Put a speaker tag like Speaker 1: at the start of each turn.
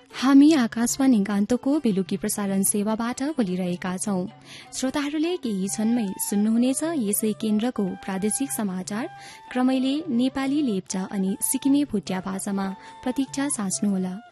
Speaker 1: हामी आकाशवाणी गान्तोकको बेलुकी प्रसारण सेवाबाट बोलिरहेका छौं। श्रोताहरूले केही क्षणमै सुन्नुहुनेछ यसै केन्द्रको प्रादेशिक समाचार। क्रमैले नेपाली, लेप्चा अनि सिक्किमे भुटिया भाषामा प्रतीक्षा साच्नुहोला।